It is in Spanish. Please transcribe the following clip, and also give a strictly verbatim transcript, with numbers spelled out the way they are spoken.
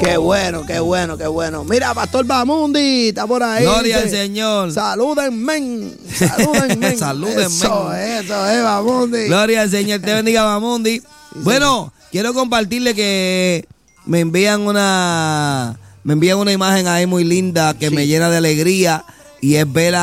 Qué bueno, qué bueno, qué bueno. Mira, Pastor Bamundi, está por ahí. Gloria al dice, Señor. Salúdenme. Salúdenme. Salúdenme. Eso, eso es, Bamundi. Gloria al Señor, te bendiga, Bamundi. Sí, bueno, quiero compartirle que me envían una, me envían una imagen ahí muy linda que sí. me llena de alegría y es ver a